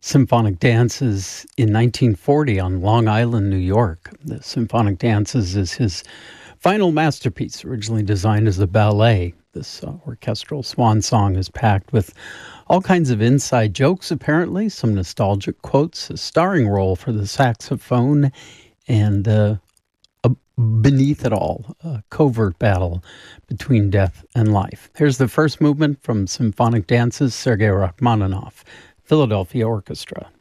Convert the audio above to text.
Symphonic Dances in 1940 on Long Island, New York. The Symphonic Dances is his final masterpiece, originally designed as a ballet. This orchestral swan song is packed with all kinds of inside jokes, apparently, some nostalgic quotes, a starring role for the saxophone, and beneath it all, a covert battle between death and life. Here's the first movement from Symphonic Dances, Sergei Rachmaninoff, Philadelphia Orchestra.